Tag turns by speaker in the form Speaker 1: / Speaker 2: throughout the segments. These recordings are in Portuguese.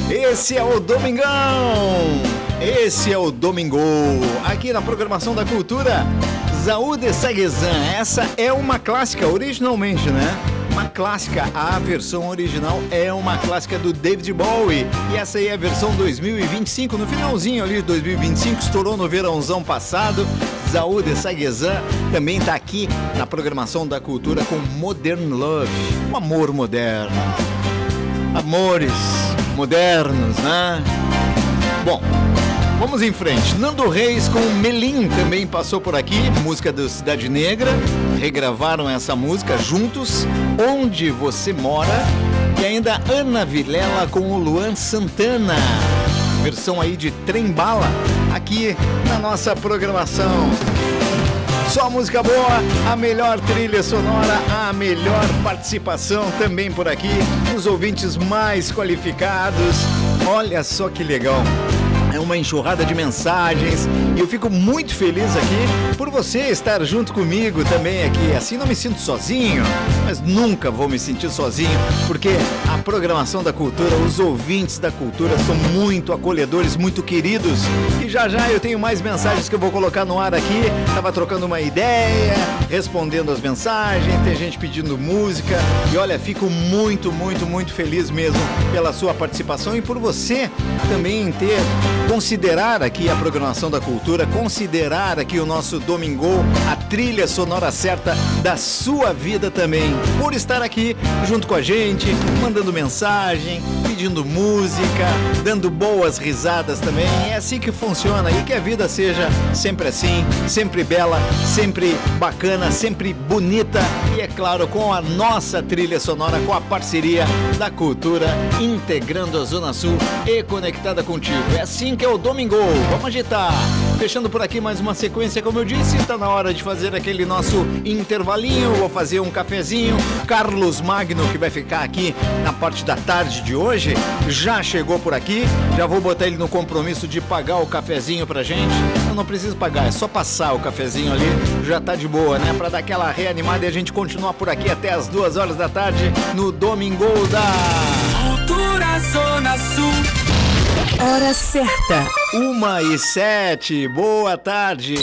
Speaker 1: Esse é o Domingão! Esse é o Domingo! Aqui na programação da cultura, Zaú de Saguezan. Essa é uma clássica, originalmente, né? Uma clássica, a versão original é uma clássica do David Bowie. E essa aí é a versão 2025, no finalzinho ali de 2025, estourou no verãozão passado. Zaú de Saguezan também tá aqui na programação da cultura com Modern Love, um amor moderno. Amores modernos, né? Bom, vamos em frente. Nando Reis com Melim também passou por aqui, música do Cidade Negra. Regravaram essa música juntos, Onde Você Mora. E ainda Ana Vilela com o Luan Santana, versão aí de Trem Bala, aqui na nossa programação. Só música boa, a melhor trilha sonora, a melhor participação também por aqui, os ouvintes mais qualificados. Olha só que legal. É uma enxurrada de mensagens e eu fico muito feliz aqui por você estar junto comigo também aqui. Assim não me sinto sozinho, mas nunca vou me sentir sozinho, porque a programação da cultura, os ouvintes da cultura são muito acolhedores, muito queridos. E já já eu tenho mais mensagens que eu vou colocar no ar aqui. Tava trocando uma ideia, respondendo as mensagens, tem gente pedindo música. E olha, fico muito, muito, muito feliz mesmo pela sua participação e por você também considerar aqui a programação da cultura, considerar aqui o nosso Domingo, a trilha sonora certa da sua vida também, por estar aqui junto com a gente, mandando mensagem, pedindo música, dando boas risadas também. É assim que funciona e que a vida seja sempre assim, sempre bela, sempre bacana, sempre bonita e, é claro, com a nossa trilha sonora, com a parceria da cultura, integrando a Zona Sul e conectada contigo. É assim que é o Domingo. Vamos agitar. Fechando por aqui mais uma sequência, como eu disse, está na hora de fazer aquele nosso intervalinho. Vou fazer um cafezinho. Carlos Magno, que vai ficar aqui na parte da tarde de hoje, já chegou por aqui. Já vou botar ele no compromisso de pagar o cafezinho pra gente. Eu não preciso pagar, é só passar o cafezinho ali. Já tá de boa, né? Pra dar aquela reanimada e a gente continuar por aqui até as 2 horas da tarde no Domingo da
Speaker 2: Cultura Zona Sul.
Speaker 3: Hora certa.
Speaker 1: 1h07, boa tarde.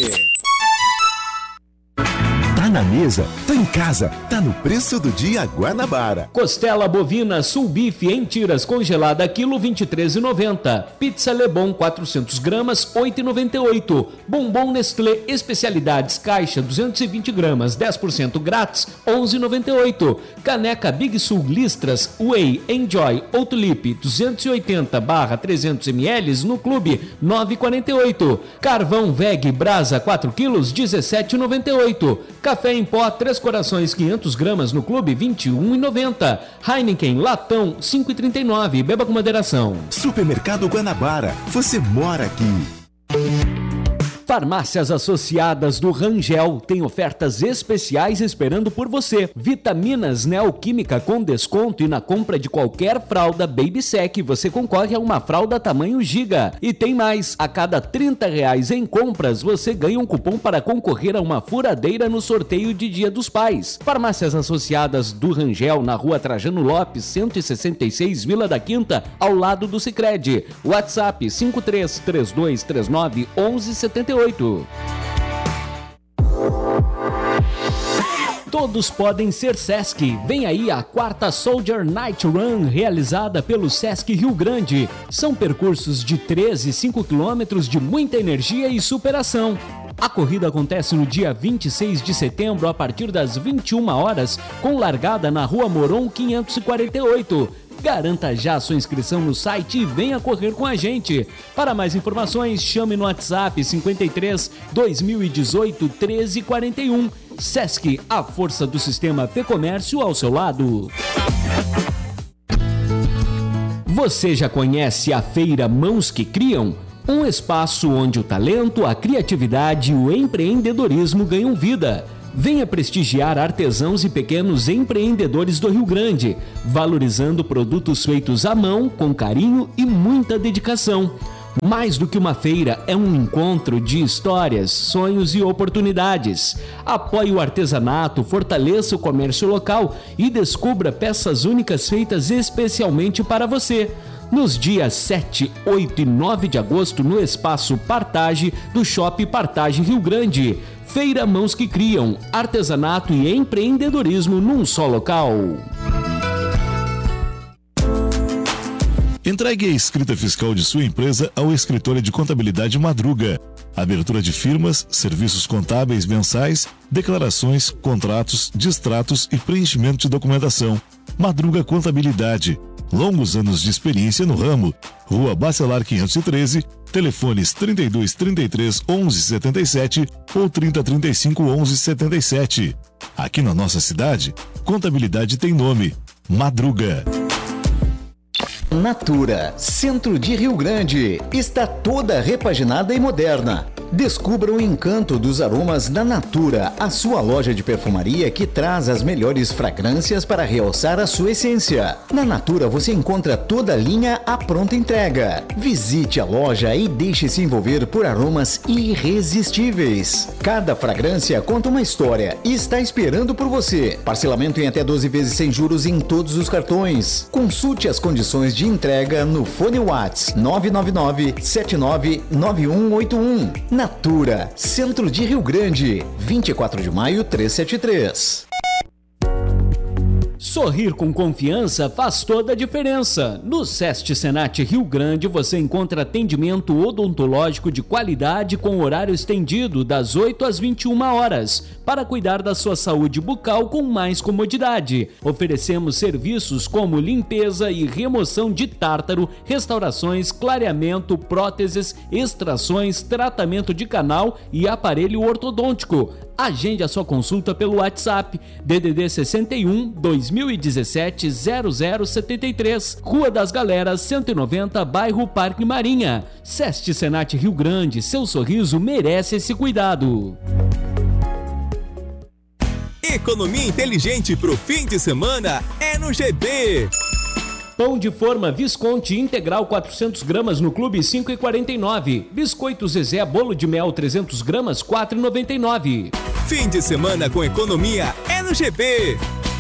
Speaker 4: Tá na mesa, tá em casa, tá no preço do dia Guanabara.
Speaker 5: Costela bovina Sulbife em tiras congelada, quilo 23,90. Pizza Lebon 400 gramas, 8,98. Bombom Nestlé Especialidades Caixa 220 gramas, 10% grátis, 11,98. Caneca Big Sul Listras Whey Enjoy ou Tulip 280/300 ml no clube, 9,48. Carvão Veg Brasa 4 quilos, 17,98. Café em pó 3 Corações 500 gramas no clube, 21,90. Heineken Latão 5,39. Beba com moderação.
Speaker 4: Supermercado Guanabara, você mora aqui.
Speaker 5: Farmácias Associadas do Rangel tem ofertas especiais esperando por você. Vitaminas Neoquímica com desconto e na compra de qualquer fralda Baby Sec você concorre a uma fralda tamanho Giga. E tem mais, a cada R$30 em compras você ganha um cupom para concorrer a uma furadeira no sorteio de Dia dos Pais. Farmácias Associadas do Rangel na Rua Trajano Lopes, 166, Vila da Quinta, ao lado do Sicredi. WhatsApp 5332391178. Todos podem ser Sesc. Vem aí a 4ª Soldier Night Run, realizada pelo Sesc Rio Grande. São percursos de 13 e 5 quilômetros de muita energia e superação. A corrida acontece no dia 26 de setembro, a partir das 21 horas, com largada na Rua Moron 548. Garanta já sua inscrição no site e venha correr com a gente. Para mais informações, chame no WhatsApp 53 2018 1341. Sesc, a força do sistema Fê-Comércio ao seu lado. Você já conhece a Feira Mãos que Criam? Um espaço onde o talento, a criatividade e o empreendedorismo ganham vida. Venha prestigiar artesãos e pequenos empreendedores do Rio Grande, valorizando produtos feitos à mão, com carinho e muita dedicação. Mais do que uma feira, é um encontro de histórias, sonhos e oportunidades. Apoie o artesanato, fortaleça o comércio local e descubra peças únicas feitas especialmente para você. nos dias 7, 8 e 9 de agosto no espaço Partage do Shopping Partage Rio Grande. Feira Mãos que Criam, artesanato e empreendedorismo num só local.
Speaker 6: Entregue a escrita fiscal de sua empresa ao escritório de contabilidade Madruga. Abertura de firmas, serviços contábeis mensais, declarações, contratos, distratos e preenchimento de documentação. Madruga Contabilidade. Longos anos de experiência no ramo. Rua Bacelar 513, telefones 3233 1177 ou 3035 1177. Aqui na nossa cidade, contabilidade tem nome: Madruga.
Speaker 1: Natura, centro de Rio Grande, está toda repaginada e moderna. Descubra o encanto dos aromas da Natura, a sua loja de perfumaria que traz as melhores fragrâncias para realçar a sua essência. Na Natura você encontra toda a linha à pronta entrega. Visite a loja e deixe-se envolver por aromas irresistíveis. Cada fragrância conta uma história e está esperando por você. Parcelamento em até 12 vezes sem juros em todos os cartões. Consulte as condições de entrega no fone WhatsApp 999-799181. Natura, centro de Rio Grande, 24 de maio 373.
Speaker 5: Sorrir com confiança faz toda a diferença. No SEST Senat Rio Grande você encontra atendimento odontológico de qualidade com horário estendido das 8 às 21 horas para cuidar da sua saúde bucal com mais comodidade. Oferecemos serviços como limpeza e remoção de tártaro, restaurações, clareamento, próteses, extrações, tratamento de canal e aparelho ortodôntico. Agende a sua consulta pelo WhatsApp DDD 61 2017 0073, Rua das Galeras 190, bairro Parque Marinha. SEST Senat Rio Grande, seu sorriso merece esse cuidado.
Speaker 7: Economia inteligente pro fim de semana é no GB.
Speaker 5: Pão de forma Visconti integral 400 gramas no Clube 5,49. Biscoito Zezé bolo de mel 300 gramas 4,99.
Speaker 7: Fim de semana com economia é no GB.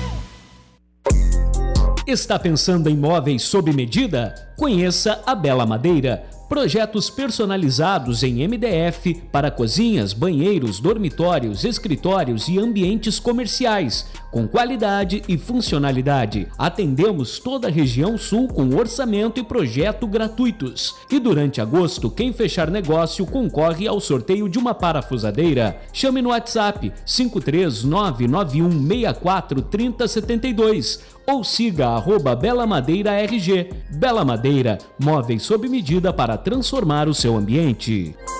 Speaker 5: Está pensando em móveis sob medida? Conheça a Bela Madeira. Projetos personalizados em MDF para cozinhas, banheiros, dormitórios, escritórios e ambientes comerciais, com qualidade e funcionalidade. Atendemos toda a região sul com orçamento e projeto gratuitos. E durante agosto, quem fechar negócio concorre ao sorteio de uma parafusadeira. Chame no WhatsApp 53991643072 ou siga @BelaMadeiraRG. Bela Madeira, móveis sob medida para transformar o seu ambiente.